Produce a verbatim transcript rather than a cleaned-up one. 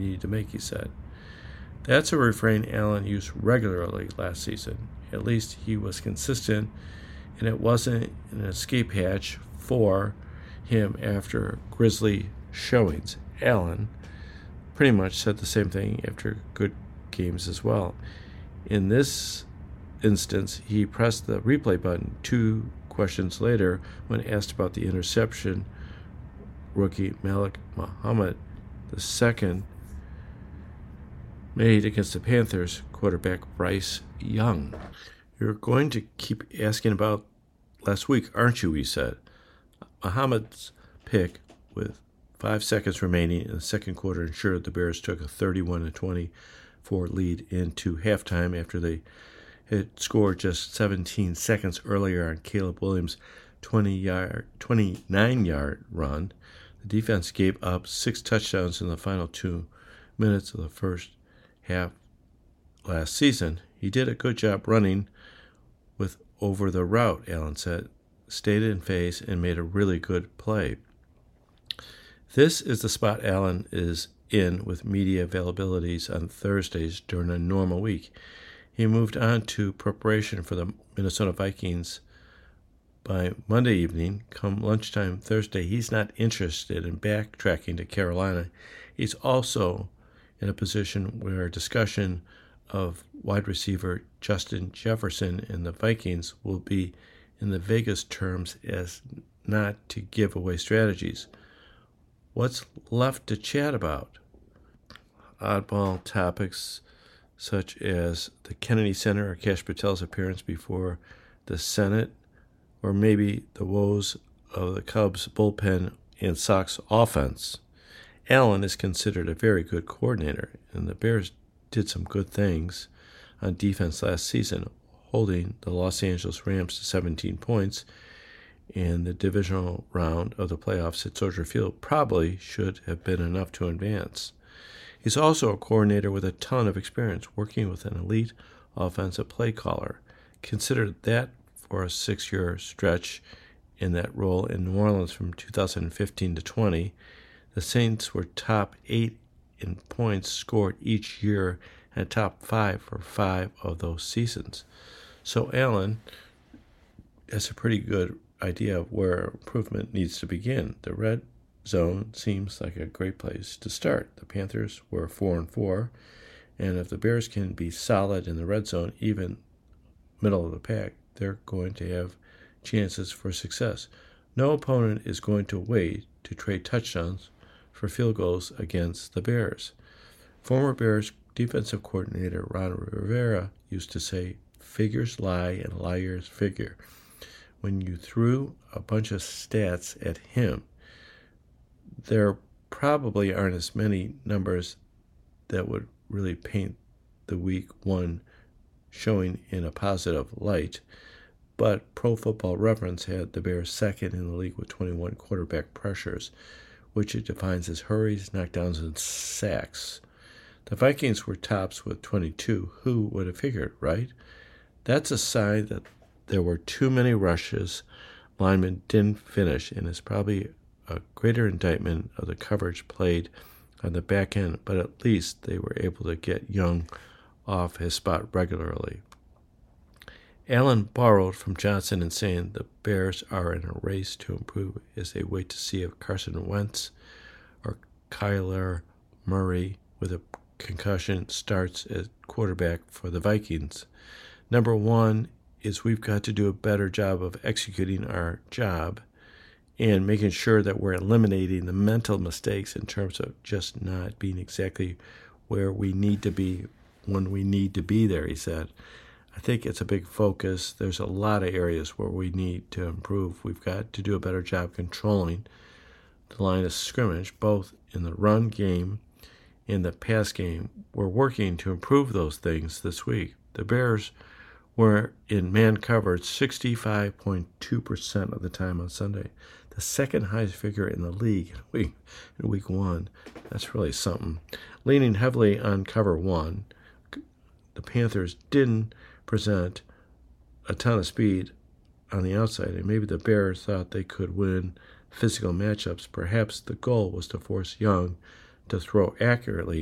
needed to make, he said. That's a refrain Allen used regularly last season. At least he was consistent, and it wasn't an escape hatch for him after grisly showings. Allen pretty much said the same thing after good games as well. In this instance, he pressed the replay button two questions later when asked about the interception rookie Malik Muhammad, the second made against the Panthers quarterback Bryce Young. You're going to keep asking about last week, aren't you, he said. Muhammad's pick with five seconds remaining in the second quarter ensured the Bears took a thirty-one to twenty-four lead into halftime after they had scored just seventeen seconds earlier on Caleb Williams' twenty-yard, twenty-nine-yard run. The defense gave up six touchdowns in the final two minutes of the first half last season. He did a good job running with over the route, Allen said, stayed in phase, and made a really good play. This is the spot Allen is in with media availabilities on Thursdays during a normal week. He moved on to preparation for the Minnesota Vikings by Monday evening. Come lunchtime Thursday, he's not interested in backtracking to Carolina. He's also in a position where discussion of wide receiver Justin Jefferson and the Vikings will be in the vaguest terms as not to give away strategies. What's left to chat about? Oddball topics such as the Kennedy Center or Kash Patel's appearance before the Senate, or maybe the woes of the Cubs bullpen and Sox offense. Allen is considered a very good coordinator, and the Bears did some good things on defense last season, holding the Los Angeles Rams to seventeen points, and the divisional round of the playoffs at Soldier Field probably should have been enough to advance. He's also a coordinator with a ton of experience working with an elite offensive play caller. Consider that for a six-year stretch in that role in New Orleans from two thousand fifteen to twenty. The Saints were top eight in points scored each year and top five for five of those seasons. So Allen has a pretty good idea of where improvement needs to begin. The red zone seems like a great place to start. The Panthers were four and four, and if the Bears can be solid in the red zone, even middle of the pack, they're going to have chances for success. No opponent is going to wait to trade touchdowns for field goals against the Bears. Former Bears defensive coordinator Ron Rivera used to say, figures lie and liars figure. When you threw a bunch of stats at him, there probably aren't as many numbers that would really paint the week one showing in a positive light, but Pro Football Reference had the Bears second in the league with twenty-one quarterback pressures, which it defines as hurries, knockdowns, and sacks. The Vikings were tops with twenty-two. Who would have figured, right? That's a sign that there were too many rushes linemen didn't finish, and it's probably a greater indictment of the coverage played on the back end, but at least they were able to get Young off his spot regularly. Allen borrowed from Johnson in saying the Bears are in a race to improve as they wait to see if Carson Wentz or Kyler Murray with a concussion starts at quarterback for the Vikings. Number one is we've got to do a better job of executing our job and making sure that we're eliminating the mental mistakes in terms of just not being exactly where we need to be when we need to be there, he said. I think it's a big focus. There's a lot of areas where we need to improve. We've got to do a better job controlling the line of scrimmage, both in the run game and the pass game. We're working to improve those things this week. The Bears were in man coverage sixty-five point two percent of the time on Sunday, the second highest figure in the league in week, in week one. That's really something. Leaning heavily on cover one, the Panthers didn't present a ton of speed on the outside, and maybe the Bears thought they could win physical matchups. Perhaps the goal was to force Young to throw accurately